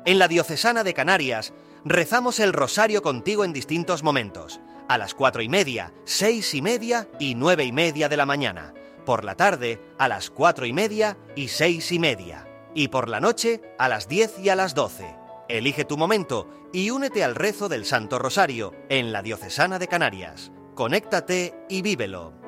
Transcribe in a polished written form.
En la Diocesana de Canarias rezamos el rosario contigo en distintos momentos. A las 4:30, 6:30 y 9:30 de la mañana. Por la tarde, a las 4:30 y 6:30. Y por la noche, a las 10 y a las 12. Elige tu momento y únete al rezo del Santo Rosario en la Diocesana de Canarias. Conéctate y vívelo.